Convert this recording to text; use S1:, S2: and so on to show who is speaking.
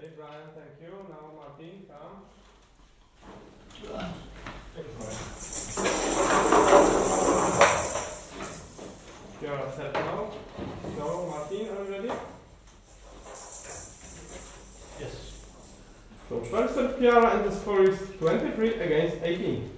S1: Okay, Brian, thank you. Now Martin, come. You are set now. So, Martin, are you ready?
S2: Yes.
S1: So, first serve Chiara and the score is 23 against 18.